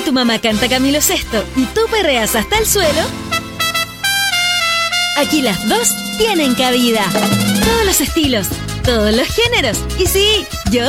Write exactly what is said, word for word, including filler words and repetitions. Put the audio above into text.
tu mamá canta Camilo Sesto y tú perreas hasta el suelo, aquí las dos tienen cabida. Todos los estilos, todos los géneros. Y sí, yo